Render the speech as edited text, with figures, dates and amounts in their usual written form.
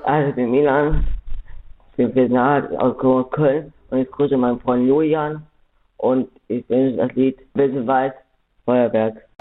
Also ich bin Milan, ich bin Personal aus Köln und ich grüße meinen Freund Julian und ich wünsche das Lied Weit Feuerwerk.